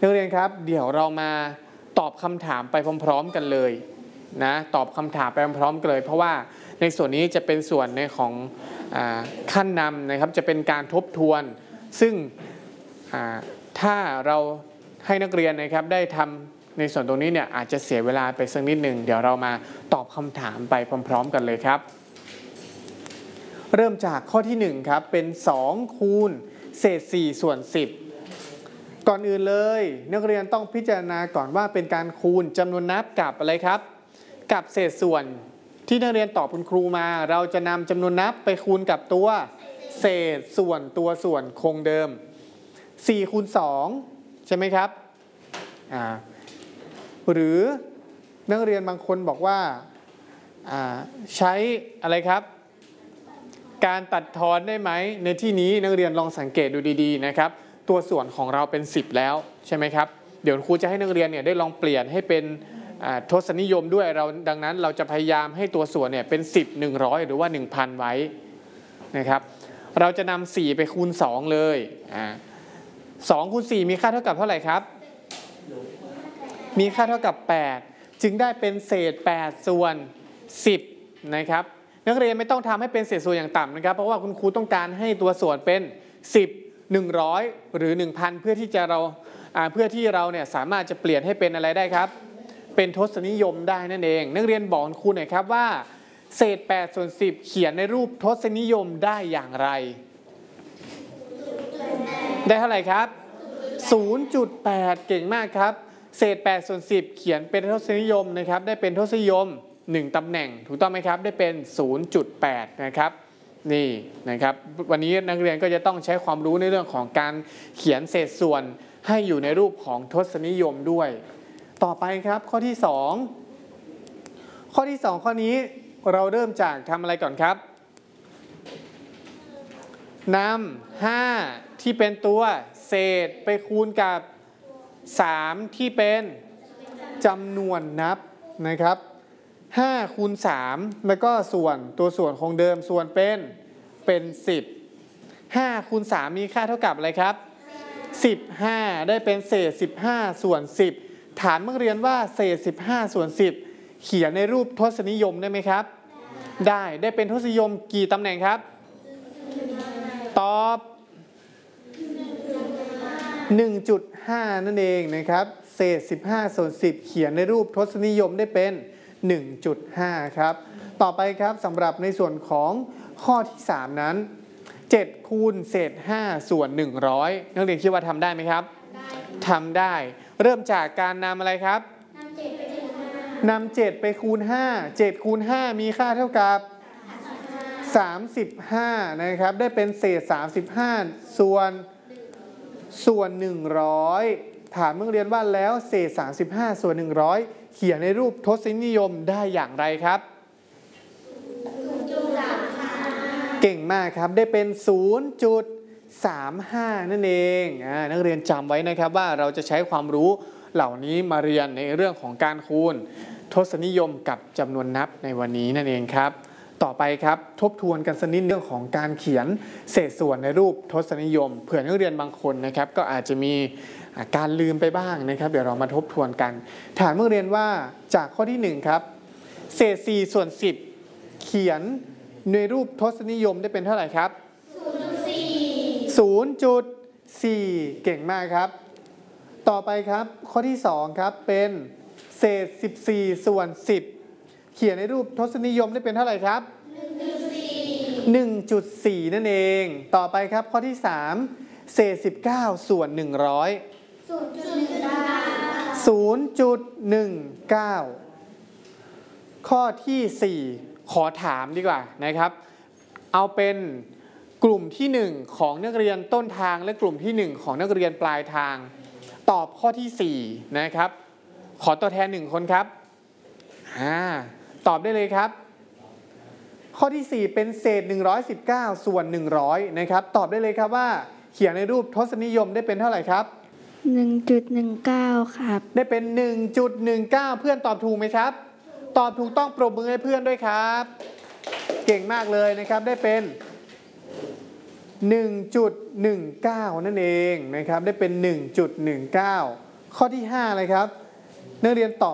นักเรียนครับเดี๋ยวเรามาตอบคำถามไปพร้อมๆกันเลยนะตอบคำถามไปพร้อมๆกันเลยเพราะว่าในส่วนนี้จะเป็นส่วนในของขั้นนำนะครับจะเป็นการทบทวนซึ่งถ้าเราให้นักเรียนนะครับได้ทำในส่วนตรงนี้เนี่ยอาจจะเสียเวลาไปสักนิดหนึ่งเดี๋ยวเรามาตอบคำถามไปพร้อมๆกันเลยครับเริ่มจากข้อที่1ครับเป็น2คูณเศษ4ส่วน10ก่อนอื่นเลยนักเรียนต้องพิจารณาก่อนว่าเป็นการคูณจำนวนนับกับอะไรครับกับเศษส่วนที่นักเรียนตอบคุณครูมาเราจะนำจำนวนนับไปคูณกับตัวเศษส่วนตัวส่วนคงเดิม4คูณ2ใช่ไหมครับหรือนักเรียนบางคนบอกว่าใช้อะไรครับการตัดทอนได้ไหมในที่นี้นักเรียนลองสังเกตดูดีๆนะครับตัวส่วนของเราเป็น10แล้วใช่ไหมครับเดี๋ยวครูจะให้นักเรียนเนี่ยได้ลองเปลี่ยนให้เป็นทศนิยมด้วยเราดังนั้นเราจะพยายามให้ตัวส่วนเนี่ยเป็น10 100หรือว่า 1,000 ไว้นะครับเราจะนำ4ไปคูณ2เลย2คูณ4มีค่าเท่ากับเท่าไหร่ครับมีค่าเท่ากับ8จึงได้เป็นเศษ8ส่วน10นะครับนักเรียนไม่ต้องทำให้เป็นเศษส่วนอย่างต่ำนะครับเพราะว่าคุณครูต้องการให้ตัวส่วนเป็น10 100หรือ 1,000 เพื่อที่เราเนี่ยสามารถจะเปลี่ยนให้เป็นอะไรได้ครับเป็นทศนิยมได้นั่นเองนักเรียนบอกครูหน่อยครับว่าเศษ8ส่วน10เขียนในรูปทศนิยมได้อย่างไรได้เท่าไหร่ครับ 0.8 เก่งมากครับเศษ8ส่วน10เขียนเป็นทศนิยมนะครับได้เป็นทศนิยม1ตำแหน่งถูกต้องไหมครับได้เป็น 0.8 นะครับนี่นะครับวันนี้นักเรียนก็จะต้องใช้ความรู้ในเรื่องของการเขียนเศษส่วนให้อยู่ในรูปของทศนิยมด้วยต่อไปครับข้อที่2ข้อนี้เราเริ่มจากทำอะไรก่อนครับนำ5ที่เป็นตัวเศษไปคูณกับ3ที่เป็นจำนวนนับนะครับ5คูณ3แล้วก็ตัวส่วนคงเดิมส่วนเป็น10 5คูณ3มีค่าเท่ากับอะไรครับ15ได้เป็นเศษ15ส่วน10ถามนักเรียนว่าเศษ15ส่วน10เขียนในรูปทศนิยมได้ไหมครับได้เป็นทศนิยมกี่ตำแหน่งครับตอบ 1.5 นั่นเองนะครับเศษ15ส่วน10เขียนในรูปทศนิยมได้เป็น 1.5 ครับต่อไปครับสำหรับในส่วนของข้อที่3นั้น7คูณเศษ5ส่วน100นักเรียนคิดว่าทำได้ไหมครับทำได้เริ่มจากการนำอะไรครับนำ7ไปคูณ5 7คูณ5มีค่าเท่ากับ35นะครับได้เป็นเศษ35ส่วน100ถามนักเรียนว่าแล้วเศษ35ส่วน100เขียนในรูปทศนิยมได้อย่างไรครับเก่งมากครับได้เป็น 0.35 นั่นเองนักเรียนจำไว้นะครับว่าเราจะใช้ความรู้เหล่านี้มาเรียนในเรื่องของการคูณทศนิยมกับจำนวนนับในวันนี้นั่นเองครับต่อไปครับทบทวนกันสักนิดเรื่องของการเขียนเศษส่วนในรูปทศนิยมเผื่อนักเรียนบางคนนะครับก็อาจจะมีการลืมไปบ้างนะครับเดี๋ยวเรามาทบทวนกันถามนักเรียนว่าจากข้อที่1ครับเศษ4ส่วน10เขียนในรูปทศนิยมได้เป็นเท่าไหร่ครับ 0.4 เก่งมากครับต่อไปครับข้อที่2ครับเป็นเศษ14ส่วน10เขียนในรูปทศนิยมได้เป็นเท่าไหร่ครับ 1.4 นั่นเองต่อไปครับข้อที่3เศษ19ส่วน100 0.19 ข้อที่4ขอถามดีกว่านะครับเอาเป็นกลุ่มที่1ของนักเรียนต้นทางและกลุ่มที่1ของนักเรียนปลายทางตอบข้อที่4นะครับขอตัวแทน1คนครับตอบได้เลยครับข้อที่4เป็นเศษ119ส่วน100นะครับตอบได้เลยครับว่าเขียนในรูปทศนิยมได้เป็นเท่าไหร่ครับ 1.19 ครับได้เป็น 1.19 เพื่อนตอบถูกไหมครับตอบถูกต้องปรบมือให้เพื่อนด้วยครับเก่งมากเลยนะครับได้เป็น 1.19 นั่นเองนะครับได้เป็น 1.19 ข้อที่5เลยครับนักเรียนตอบ